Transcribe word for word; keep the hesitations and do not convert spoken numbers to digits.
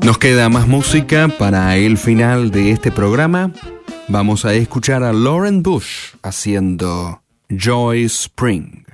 Nos queda más música para el final de este programa. Vamos a escuchar a Lauren Bush haciendo Joy Spring.